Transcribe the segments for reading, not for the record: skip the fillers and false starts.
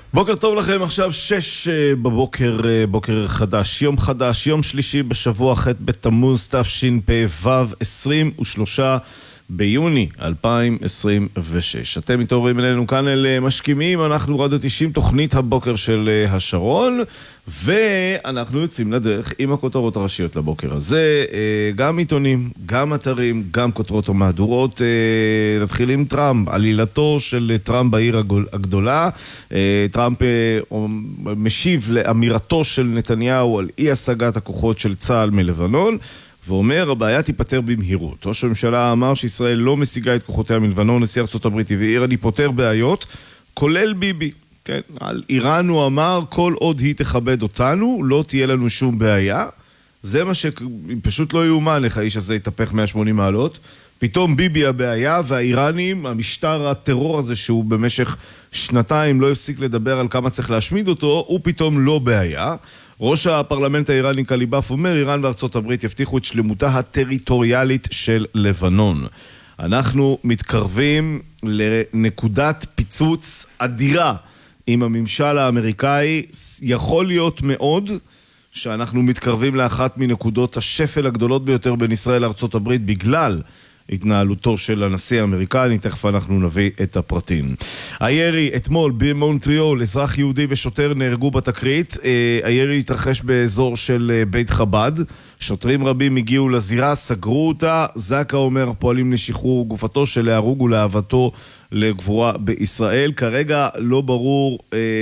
בוקר טוב לכם, עכשיו 6 בבוקר, בוקר חדש, יום שלישי בשבוע ח' בתמוז תשפ"ו, 23 ביוני 2026. אתם מתעוררים אלינו כאן אל משכימים, אנחנו רדיו 90, תוכנית הבוקר של השרון, ואנחנו יוצאים לדרך עם הכותרות הראשיות לבוקר הזה, גם עיתונים, גם אתרים, גם כותרות ומהדורות. נתחיל עם טראמפ, עלילתו של טראמפ בעיר הגדולה. טראמפ משיב לאמירתו של נתניהו על אי השגת הכוחות של צה"ל מלבנון, ואומר, הבעיה תיפטר במהירות. ראש הממשלה אמר שישראל לא משיגה את כוחותיה מלבנון, נשיא ארצות הברית הבהיר, אני פותר בעיות, כולל ביבי. כן, על איראן הוא אמר, כל עוד היא תכבד אותנו, לא תהיה לנו שום בעיה. זה מה שפשוט לא יאומן, איך האיש הזה יתהפך 180 מעלות. פתאום ביבי הבעיה, והאיראנים, המשטר הטרור הזה שהוא במשך שנתיים לא הפסיק לדבר על כמה צריך להשמיד אותו, הוא פתאום לא בעיה. ראש הפרלמנט האיראני קליבאף אומר, איראן וארצות הברית יבטיחו את שלמותה הטריטוריאלית של לבנון. אנחנו מתקרבים לנקודת פיצוץ אדירה עם הממשל האמריקאי. יכול להיות מאוד שאנחנו מתקרבים לאחת מנקודות השפל הגדולות ביותר בין ישראל לארצות הברית בגלל התנהלותו של הנשיא האמריקני. תכף אנחנו נביא את הפרטים. הירי אתמול במונטריאול, אזרח יהודי ושוטר נהרגו בתקרית. הירי התרחש באזור של בית חב"ד. שוטרים רבים הגיעו לזירה, סגרו אותה. זקה אומר, פועלים לשחרור גופתו של ההרוג ולהבאתו לגבורה בישראל. כרגע לא ברור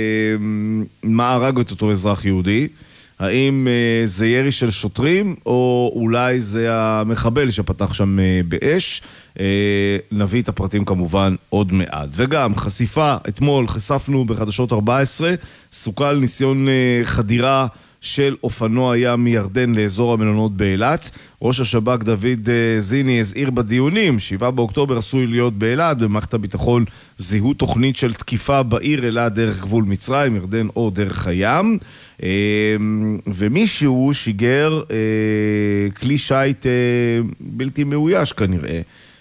מה הרג את אותו אזרח יהודי. האם זה ירי של שוטרים, או אולי זה המחבל שפתח שם באש. נביא את הפרטים כמובן עוד מעט. וגם חשיפה, אתמול חשפנו בחדשות 14, סוכל ניסיון חדירה של אופנוע ים מירדן לאזור המלונות באילת. ראש השב"כ דוד זיני הזהיר בדיונים, 7 באוקטובר עשוי להיות באילת, במערכת הביטחון זיהו תוכנית של תקיפה בעיר אילת דרך גבול מצרים, ירדן או דרך הים, ומישהו שיגר כלי שייט בלתי מאויש כנראה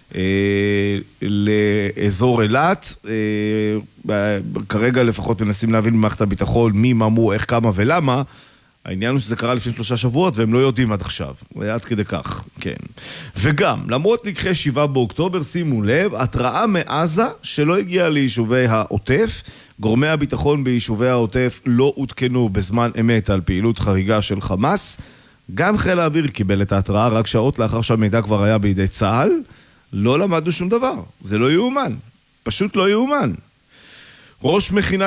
לאזור אילת. כרגע לפחות מנסים להבין במערכת הביטחון מי, מה, מו, איך, כמה ולמה. העניין הוא שזה קרה לפני 3 שבועות, והם לא יודעים עד עכשיו. עד כדי כך, כן. וגם, למרות לקחי 7 באוקטובר, שימו לב, התראה מעזה שלא הגיעה ליישובי העוטף. גורמי הביטחון ביישובי העוטף לא עודכנו בזמן אמת על פעילות חריגה של חמאס. גם חיל האוויר קיבל את ההתראה רק שעות לאחר שהמידע כבר היה בידי צה"ל. לא למדנו שום דבר. זה לא יאומן. פשוט לא יאומן. ראש מכינת